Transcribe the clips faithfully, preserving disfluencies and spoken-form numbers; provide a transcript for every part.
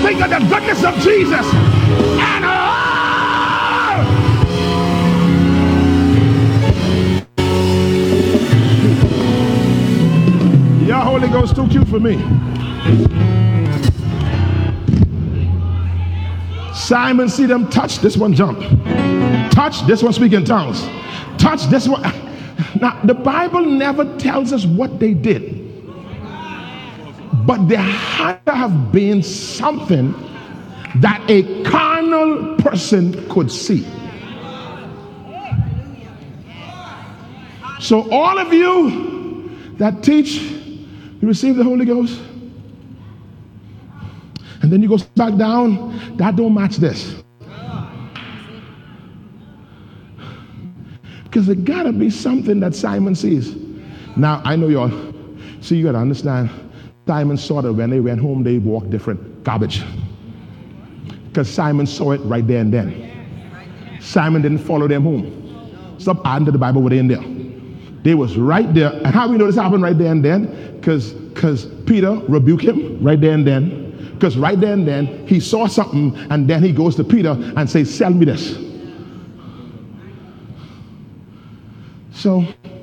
think of the goodness of Jesus and oh, your Holy Ghost too cute for me. Simon see them touch, this one jump. Touch, this one speak in tongues. Touch, this one. Now, the Bible never tells us what they did. But there had to have been something that a carnal person could see. So all of you that teach, you receive the Holy Ghost, and then you go back down, that don't match this. Because there gotta be something that Simon sees. Now, I know y'all, see, you gotta understand, Simon saw that when they went home, they walked different. Garbage. Because Simon saw it right there and then. Simon didn't follow them home. Stop adding to the Bible what they in there. They was right there. And how we know this happened right there and then? Because because Peter rebuked him right there and then. Because right there and then, he saw something, and then he goes to Peter and says, sell me this. So,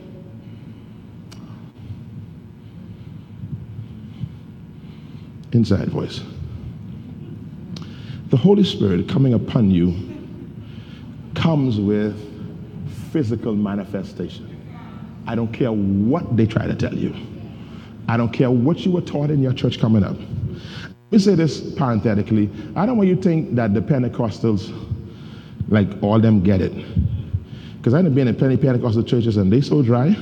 inside voice. The Holy Spirit coming upon you comes with physical manifestation. I don't care what they try to tell you. I don't care what you were taught in your church coming up. Let me say this parenthetically. I don't want you to think that the Pentecostals, like all them get it. Because I've been in plenty Pentecostal churches and they so dry.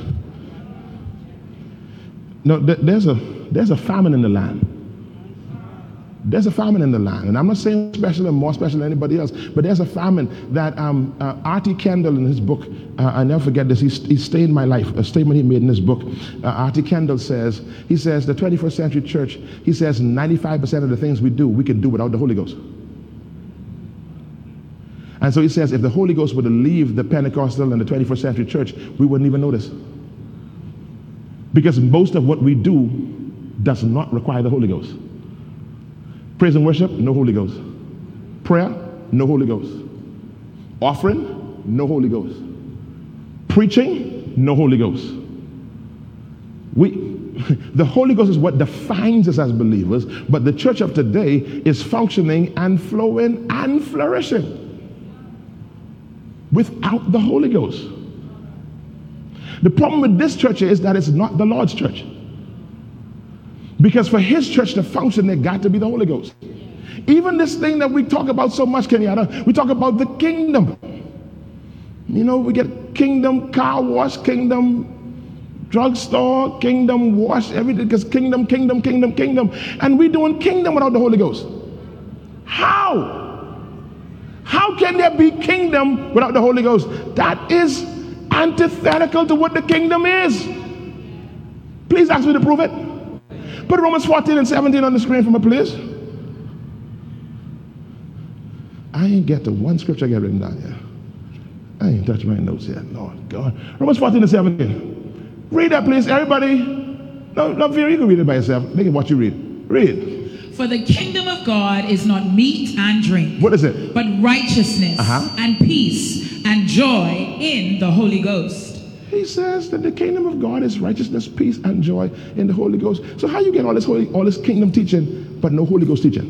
No, th- there's a there's a famine in the land. There's a famine in the land, and I'm not saying special and more special than anybody else, but there's a famine that um, uh, R T Kendall in his book, uh, I never forget this, he, he stayed in my life, a statement he made in his book. uh, R T Kendall says, he says, the twenty-first century church, he says ninety-five percent of the things we do, we can do without the Holy Ghost. And so he says, if the Holy Ghost were to leave the Pentecostal and the twenty-first century church, we wouldn't even notice. Because most of what we do does not require the Holy Ghost. Praise and worship, no Holy Ghost. Prayer, no Holy Ghost. Offering, no Holy Ghost. Preaching, no Holy Ghost. We, the Holy Ghost is what defines us as believers, but the church of today is functioning and flowing and flourishing without the Holy Ghost. The problem with this church is that it's not the Lord's church. Because for his church to function, there got to be the Holy Ghost. Even this thing that we talk about so much, Kenyatta, we talk about the kingdom. You know, we get kingdom car wash, kingdom drugstore, kingdom wash, everything, because kingdom, kingdom, kingdom, kingdom. And we're doing kingdom without the Holy Ghost. How? How can there be kingdom without the Holy Ghost? That is antithetical to what the kingdom is. Please ask me to prove it. Put Romans fourteen and seventeen on the screen for me, please. I ain't get the one scripture I got written down here. I ain't touched my notes yet. Lord God. Romans fourteen and seventeen. Read that, please, everybody. No, no fear, you can read it by yourself. They can watch you read. Read. For the kingdom of God is not meat and drink. What is it? But righteousness uh-huh. and peace and joy in the Holy Ghost. He says that the kingdom of God is righteousness, peace, and joy in the Holy Ghost. So how you get all this holy, all this kingdom teaching, but no Holy Ghost teaching?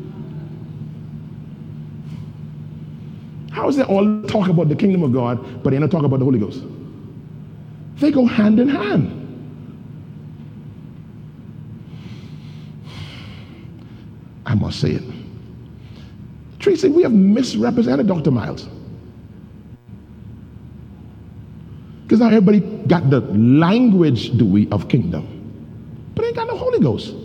How is there all talk about the kingdom of God, but they don't talk about the Holy Ghost? They go hand in hand. I must say it. Tracy, we have misrepresented Doctor Miles. Because now everybody got the language, do we, of kingdom, but ain't got no Holy Ghost.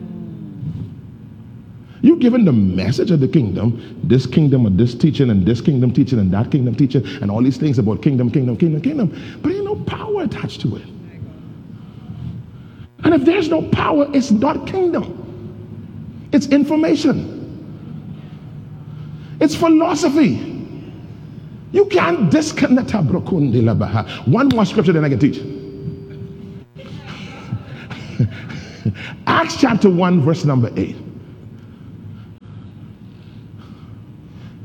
You given the message of the kingdom, this kingdom of this teaching and this kingdom teaching and that kingdom teaching and all these things about kingdom, kingdom, kingdom, kingdom, but ain't no power attached to it. And if there's no power, it's not kingdom. It's information. It's philosophy. You can't disconnect. One more scripture then I can teach. Acts chapter one, verse number eight.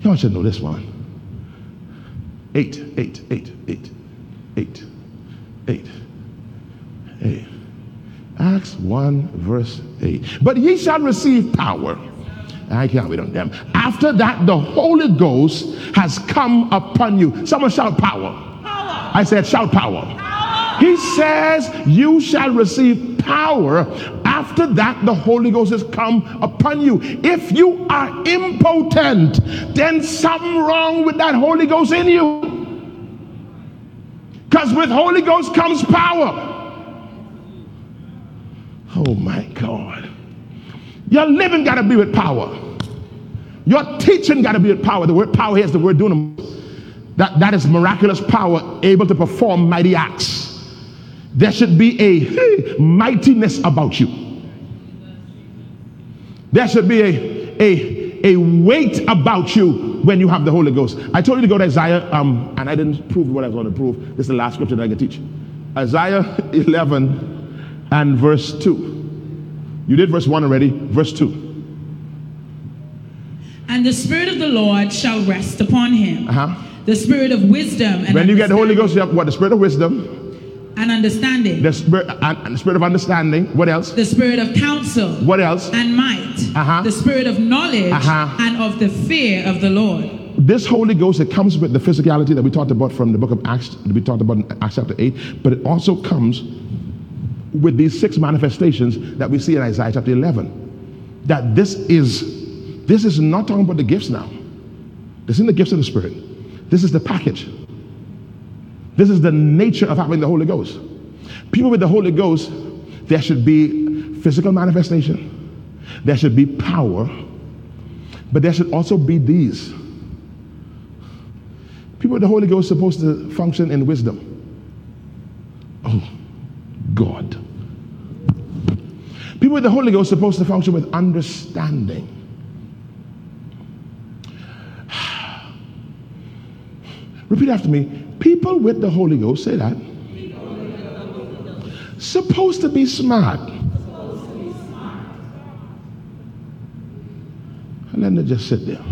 Y'all should know this one. Eight, eight, eight, eight, eight, eight, eight. Acts one, verse eight. But ye shall receive power. I can't wait on them. After that, the Holy Ghost has come upon you. Someone shout power. Power. I said shout power. Power. He says you shall receive power. After that, the Holy Ghost has come upon you. If you are impotent, then something wrong with that Holy Ghost in you. Because with Holy Ghost comes power. Oh my God. Your living got to be with power. Your teaching got to be with power. The word power here is the word dunamis. That, that is miraculous power able to perform mighty acts. There should be a mightiness about you. There should be a, a, a weight about you when you have the Holy Ghost. I told you to go to Isaiah, um, and I didn't prove what I was going to prove. This is the last scripture that I can teach. Isaiah eleven and verse two. You did verse one already. Verse two. And the Spirit of the Lord shall rest upon him. Uh-huh. The Spirit of wisdom and when you get the Holy Ghost, you have what? The Spirit of wisdom. And understanding. The spirit, and, and the spirit of understanding. What else? The spirit of counsel. What else? And might. Uh-huh. The spirit of knowledge. Uh-huh. And of the fear of the Lord. This Holy Ghost, it comes with the physicality that we talked about from the book of Acts, that we talked about in Acts chapter eight, but it also comes with these six manifestations that we see in Isaiah chapter eleven. That this is, this is not talking about the gifts now. This isn't the gifts of the Spirit. This is the package. This is the nature of having the Holy Ghost. People with the Holy Ghost, there should be physical manifestation, there should be power, but there should also be these. People with the Holy Ghost are supposed to function in wisdom. Oh, God. People with the Holy Ghost are supposed to function with understanding. Repeat after me. People with the Holy Ghost, say that. Supposed to be smart. And then they just sit there.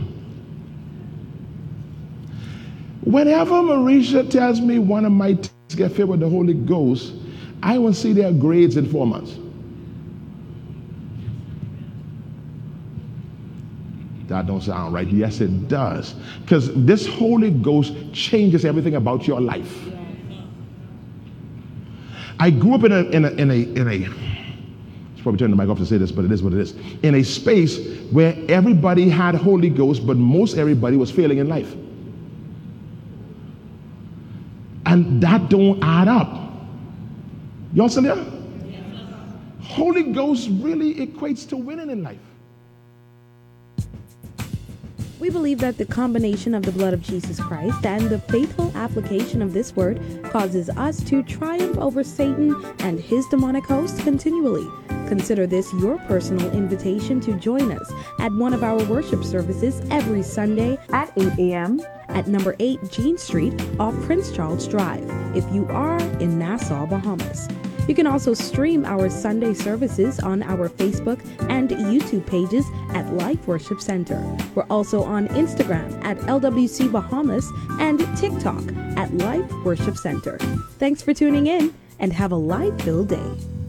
Whenever Marisha tells me one of my teens get filled with the Holy Ghost, I will see their grades in four months. That don't sound right. Yes, it does. Because this Holy Ghost changes everything about your life. I grew up in a, in a, in a, in a, I should probably turn the mic off to say this, but it is what it is. In a space where everybody had Holy Ghost, but most everybody was failing in life. And that don't add up. Y'all still there? Holy Ghost really equates to winning in life. We believe that the combination of the blood of Jesus Christ and the faithful application of this word causes us to triumph over Satan and his demonic hosts continually. Consider this your personal invitation to join us at one of our worship services every Sunday at eight a.m. at number eight Jean Street off Prince Charles Drive if you are in Nassau, Bahamas. You can also stream our Sunday services on our Facebook and YouTube pages at Life Worship Center. We're also on Instagram at L W C Bahamas and TikTok at Life Worship Center. Thanks for tuning in and have a life-filled day.